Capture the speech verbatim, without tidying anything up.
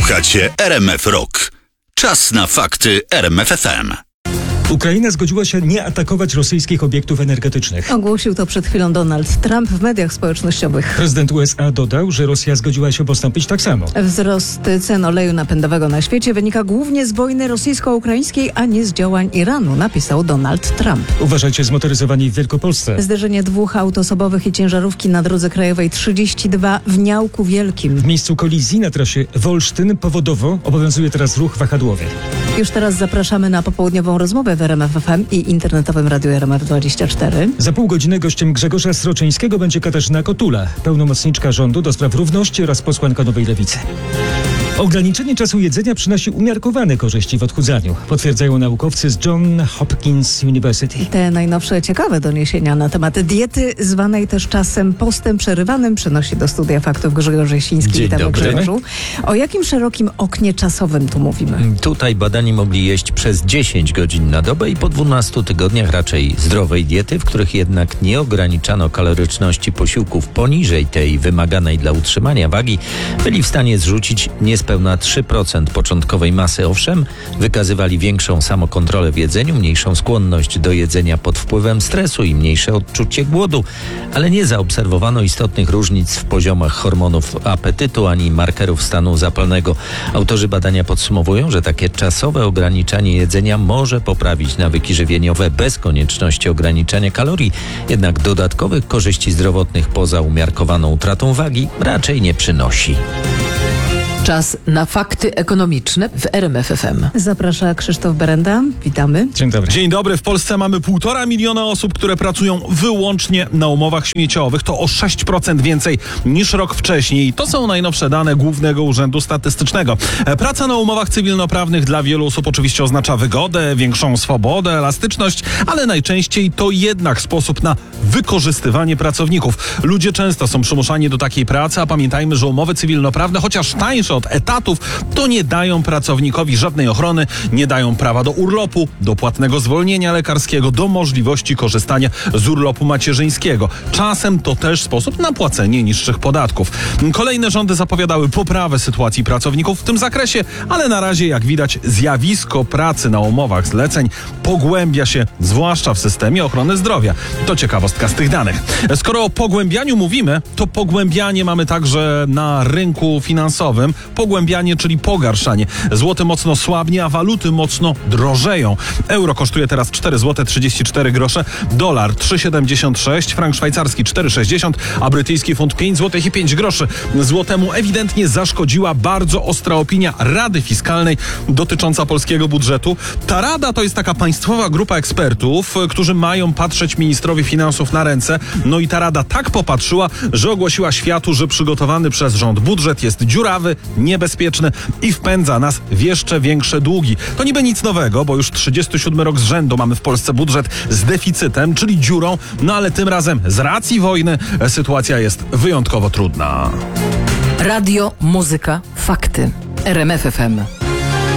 Słuchacie R M F Rock. Czas na fakty R M F F M. Ukraina zgodziła się nie atakować rosyjskich obiektów energetycznych. Ogłosił to przed chwilą Donald Trump w mediach społecznościowych. Prezydent U S A dodał, że Rosja zgodziła się postąpić tak samo. Wzrost cen oleju napędowego na świecie wynika głównie z wojny rosyjsko-ukraińskiej, a nie z działań Iranu, napisał Donald Trump. Uważajcie zmotoryzowani w Wielkopolsce. Zderzenie dwóch aut osobowych i ciężarówki na drodze krajowej trzydzieści dwa w Niałku Wielkim. W miejscu kolizji na trasie Wolsztyn powodowo obowiązuje teraz ruch wahadłowy. Już teraz zapraszamy na popołudniową rozmowę w R M F F M i internetowym radiu R M F dwadzieścia cztery. Za pół godziny gościem Grzegorza Sroczyńskiego będzie Katarzyna Kotula, pełnomocniczka rządu do spraw równości oraz posłanka Nowej Lewicy. Ograniczenie czasu jedzenia przynosi umiarkowane korzyści w odchudzaniu, potwierdzają naukowcy z John Hopkins University. Te najnowsze ciekawe doniesienia na temat diety, zwanej też czasem postem przerywanym, przynosi do studia faktów Grzegorz Jasiński. Dzień Witamy, dobry. Grzegorzu. O jakim szerokim oknie czasowym tu mówimy? Tutaj badani mogli jeść przez dziesięć godzin na dobę i po dwunastu tygodniach raczej zdrowej diety, w których jednak nie ograniczano kaloryczności posiłków poniżej tej wymaganej dla utrzymania wagi, byli w stanie zrzucić niespełna trzy procent początkowej masy. Owszem, wykazywali większą samokontrolę w jedzeniu, mniejszą skłonność do jedzenia pod wpływem stresu i mniejsze odczucie głodu, ale nie zaobserwowano istotnych różnic w poziomach hormonów apetytu ani markerów stanu zapalnego. Autorzy badania podsumowują, że takie czasowe ograniczanie jedzenia może poprawić nawyki żywieniowe bez konieczności ograniczania kalorii, jednak dodatkowych korzyści zdrowotnych poza umiarkowaną utratą wagi raczej nie przynosi. Czas na fakty ekonomiczne w R M F F M. Zaprasza Krzysztof Berenda. Witamy. Dzień dobry. Dzień dobry. W Polsce mamy półtora miliona osób, które pracują wyłącznie na umowach śmieciowych. To o sześć procent więcej niż rok wcześniej. To są najnowsze dane Głównego Urzędu Statystycznego. Praca na umowach cywilnoprawnych dla wielu osób oczywiście oznacza wygodę, większą swobodę, elastyczność, ale najczęściej to jednak sposób na wykorzystywanie pracowników. Ludzie często są przymuszani do takiej pracy, a pamiętajmy, że umowy cywilnoprawne, chociaż tańsze od etatów, to nie dają pracownikowi żadnej ochrony, nie dają prawa do urlopu, do płatnego zwolnienia lekarskiego, do możliwości korzystania z urlopu macierzyńskiego. Czasem to też sposób na płacenie niższych podatków. Kolejne rządy zapowiadały poprawę sytuacji pracowników w tym zakresie, ale na razie, jak widać, zjawisko pracy na umowach zleceń pogłębia się, zwłaszcza w systemie ochrony zdrowia. To ciekawostka z tych danych. Skoro o pogłębianiu mówimy, to pogłębianie mamy także na rynku finansowym. Pogłębianie, czyli pogarszanie. Złoty mocno słabnie, a waluty mocno drożeją. Euro kosztuje teraz cztery złote trzydzieści cztery grosze, dolar trzy siedemdziesiąt sześć, frank szwajcarski cztery sześćdziesiąt, a brytyjski funt pięć złotych i pięć groszy. Złotemu ewidentnie zaszkodziła bardzo ostra opinia Rady Fiskalnej dotycząca polskiego budżetu. Ta rada to jest taka państwowa grupa ekspertów, którzy mają patrzeć ministrowi finansów na ręce. No i ta rada tak popatrzyła, że ogłosiła światu, że przygotowany przez rząd budżet jest dziurawy, niebezpieczny i wpędza nas w jeszcze większe długi. To niby nic nowego, bo już trzydziesty siódmy rok z rzędu mamy w Polsce budżet z deficytem, czyli dziurą, no ale tym razem z racji wojny sytuacja jest wyjątkowo trudna. Radio, muzyka, fakty. R M F F M.